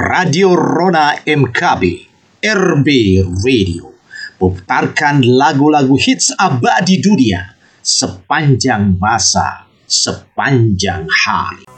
Radio Rona MKB, RB Radio, memutarkan lagu-lagu hits abadi dunia sepanjang masa, sepanjang hari.